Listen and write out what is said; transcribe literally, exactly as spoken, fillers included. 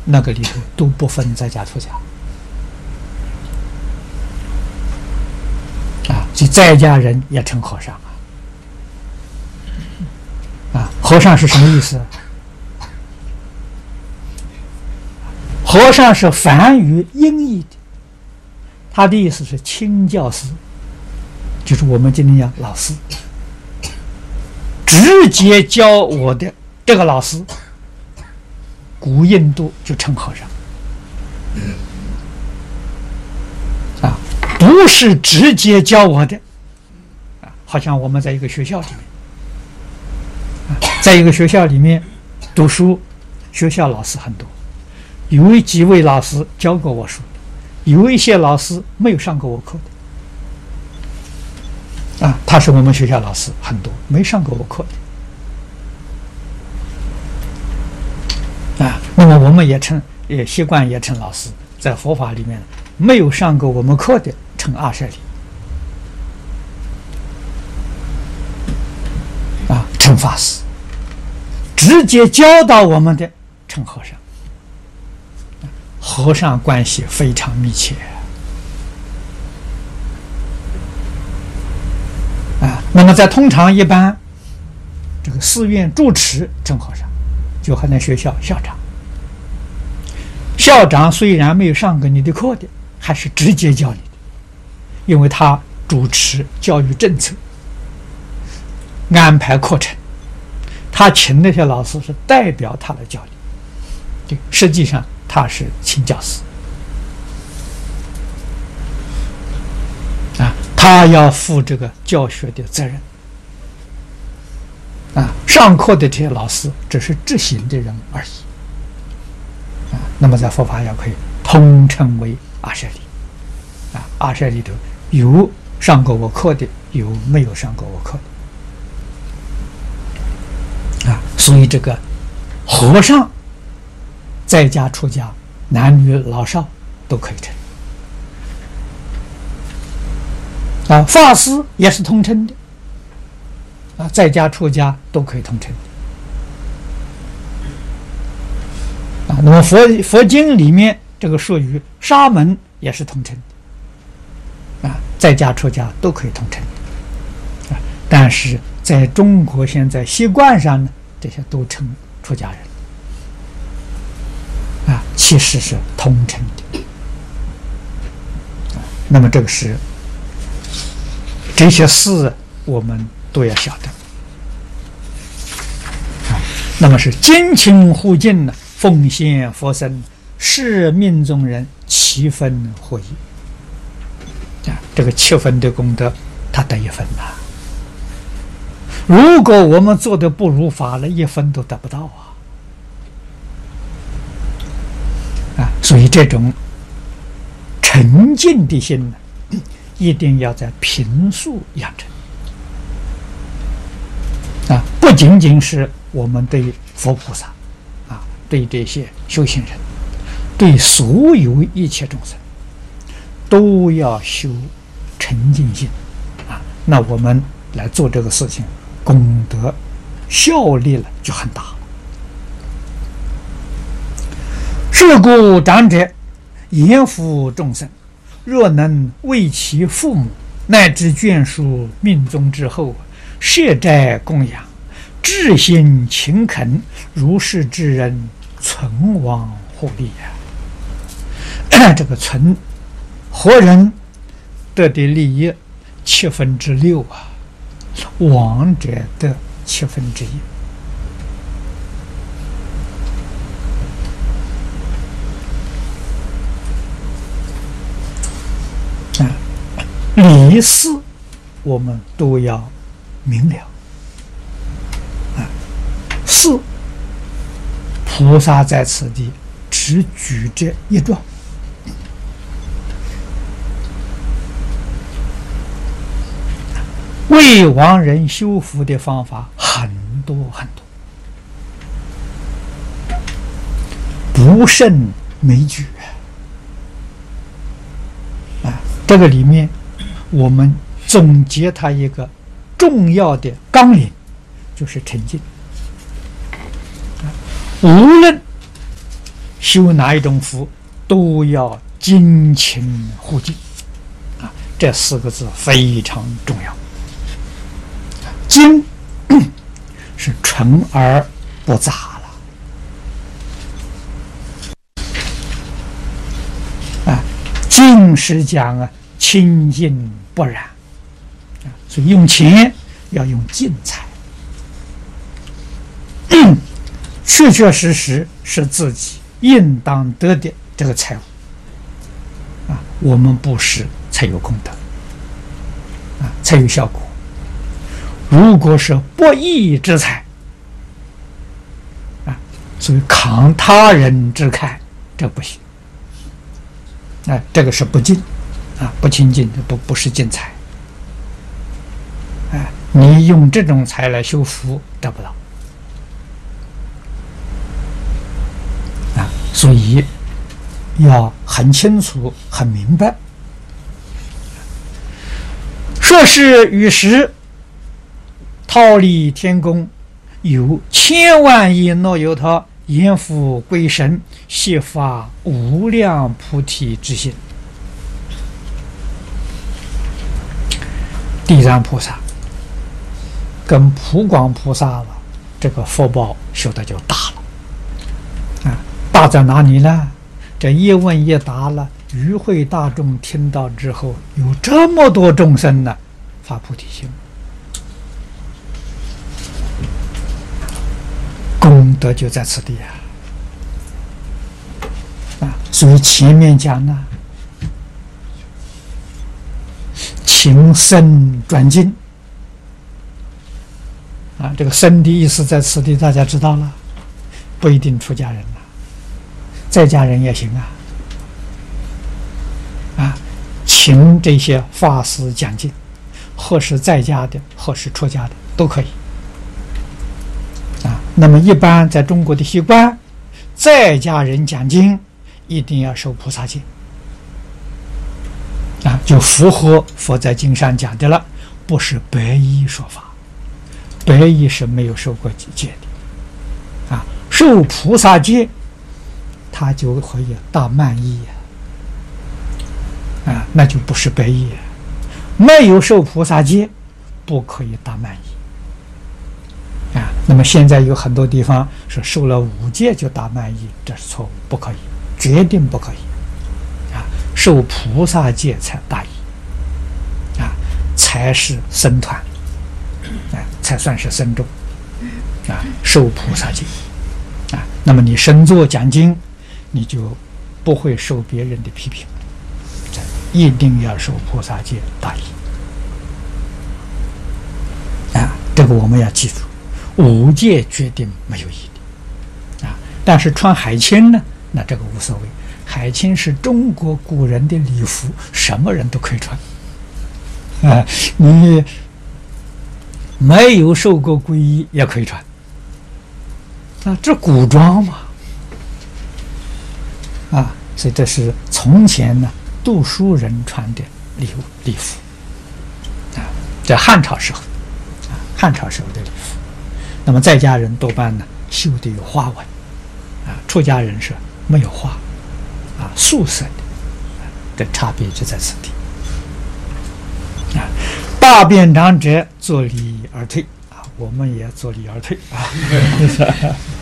那个里头都不分在家出家啊，所以在家人也称和尚啊。啊，和尚是什么意思？和尚是梵语音译的，他的意思是亲教师，就是我们今天讲老师，直接教我的这个老师，古印度就称和尚啊，不是直接教我的啊，好像我们在一个学校里面啊，在一个学校里面读书，学校老师很多，有几位老师教过我书，有一些老师没有上过我课的啊，他是我们学校老师很多，没上过我课的啊。那么我们也称也习惯也称老师，在佛法里面没有上过我们课的称阿舍利啊，称法师，直接教导我们的称和尚。和尚关系非常密切啊。那么在通常一般，这个寺院住持称和尚，就和那学校校长。校长虽然没有上过你的课的，还是直接教你的，因为他主持教育政策，安排课程，他请那些老师是代表他来教你。对，实际上他是亲教师啊，他要负这个教学的责任啊。上课的这些老师只是执行的人而已啊。那么在佛法要可以通称为阿舍利啊，阿舍利头有上过我课的，有没有上过我课的啊。所以这个和尚在家出家，男女老少都可以称啊。法师也是通称的啊，在家出家都可以通称啊。那么佛佛经里面这个术语沙门也是通称的啊，在家出家都可以通称的啊。但是在中国现在习惯上呢，这些都称出家人啊，其实是通称的。那么这个是这些事我们都要晓得啊。那么是坚勤护敬呢，奉献佛身，是命中人七分获益啊。这个七分的功德，他得一分呐、啊。如果我们做的不如法了，一分都得不到啊。啊，所以这种沉静的心呢，一定要在平素养成啊，不仅仅是我们对佛菩萨啊，对这些修行人，对所有一切众生，都要修沉静心啊。那我们来做这个事情，功德效力了就很大了。是故长者严抚众生，若能为其父母乃至眷属命中之后，设斋供养，至心勤恳，如是之人，存亡获利啊！这个存活人得的利益七分之六啊，亡者得七分之一。理事我们都要明了啊。四菩萨在此地只举这一状，为亡人修福的方法很多很多，不胜枚举啊。这个里面我们总结它一个重要的纲领，就是沉静。无论修哪一种福，都要精勤护净啊，这四个字非常重要。精是纯而不杂了啊，净是讲啊清净不染啊，所以用钱要用净财，确确实实是自己应当得的这个财物啊，我们布施才有功德啊，才有效果。如果是不义之财啊，所以慷他人之慨，这不行。哎，这个是不净啊，不清净，不不是净财。哎，你用这种财来修福，得不到啊，所以要很清楚、很明白。说是与时套利天宫，有千万亿诺由他阎浮归神，悉发无量菩提之心。地藏菩萨跟普广菩萨了，这个福报修的就大了啊！大在哪里呢？这一问一答了，与会大众听到之后，有这么多众生呢，发菩提心。功德就在此地啊！啊，所以前面讲呢，请僧转经啊，这个僧的意思在此地大家知道了，不一定出家人了，在家人也行啊。啊，请这些法师讲经，或是在家的，或是出家的都可以。啊，那么一般在中国的习惯，在家人讲经一定要受菩萨戒啊，就符合佛在经上讲的了，不是白衣说法，白衣是没有受过戒的啊，受菩萨戒他就可以大慢衣啊，那就不是白衣，没有受菩萨戒不可以大慢衣。啊，那么现在有很多地方是受了五戒就打慢衣，这是错误，不可以，决定不可以。啊，受菩萨戒才大衣，啊，才是僧团，啊，才算是僧众，啊，受菩萨戒，啊，那么你身作讲经，你就不会受别人的批评，一定要受菩萨戒大衣。啊，这个我们要记住。五戒决定没有异的啊，但是穿海青呢，那这个无所谓。海青是中国古人的礼服，什么人都可以穿啊，你没有受过皈依也可以穿啊，这古装嘛啊，所以这是从前呢读书人穿的礼物礼服啊，在汉朝时候啊，汉朝时候的礼服。那么在家人多半呢绣的有花纹啊，出家人是没有花啊，素色的，啊，这差别就在此地啊。大便长者坐礼而退啊，我们也坐礼而退啊。